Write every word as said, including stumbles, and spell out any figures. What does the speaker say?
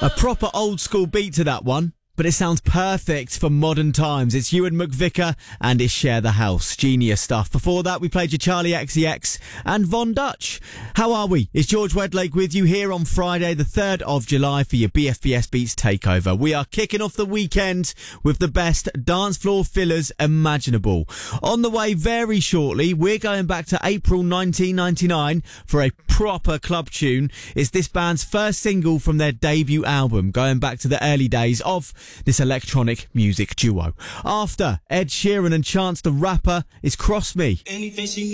A proper old school beat to that one, but it sounds perfect for modern times. It's Ewan McVicker and it's Share the House. Genius stuff. Before that, we played you Charlie X C X and Von Dutch. How are we? It's George Wedlake with you here on Friday, the third of July for your B F B S Beats takeover. We are kicking off the weekend with the best dance floor fillers imaginable. On the way very shortly, we're going back to April nineteen ninety-nine for a proper club tune. It's this band's first single from their debut album, going back to the early days of this electronic music duo. After Ed Sheeran and Chance the Rapper is Cross Me. Anything she